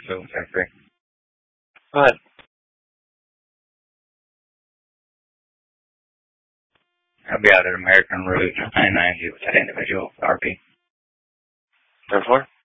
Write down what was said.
So Jeffrey. Go ahead. I'll be out at American Route 990 with that individual, RP. Therefore?